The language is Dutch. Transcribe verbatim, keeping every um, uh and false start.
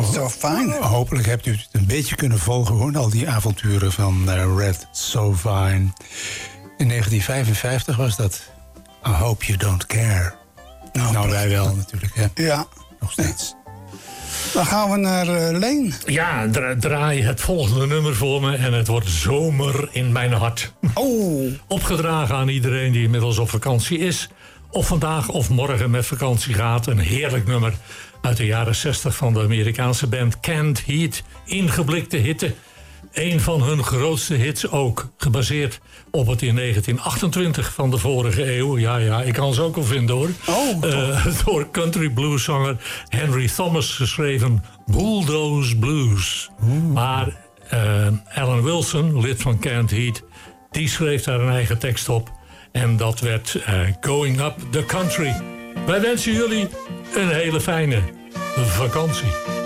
So Fine. Hopelijk hebt u het een beetje kunnen volgen, hoor. Al die avonturen van uh, Red So Fine. In negentien vijfenvijftig was dat. I Hope You Don't Care. Nou, nou wij wel natuurlijk, hè. Ja. Nog steeds. Dan gaan we naar uh, Leen. Ja, dra- draai het volgende nummer voor me en het wordt Zomer in mijn hart. Oh. Opgedragen aan iedereen die inmiddels op vakantie is, of vandaag of morgen met vakantie gaat. Een heerlijk nummer uit de jaren zestig van de Amerikaanse band Canned Heat. Ingeblikte hitte. Een van hun grootste hits ook. Gebaseerd op het in negentien achtentwintig van de vorige eeuw. Ja, ja, ik kan ze ook wel vinden, hoor. Oh, uh, door country blueszanger Henry Thomas geschreven Bulldoze Blues. Oeh. Maar uh, Alan Wilson, lid van Canned Heat, die schreef daar een eigen tekst op. En dat werd uh, Going Up the Country. Wij wensen jullie een hele fijne vakantie.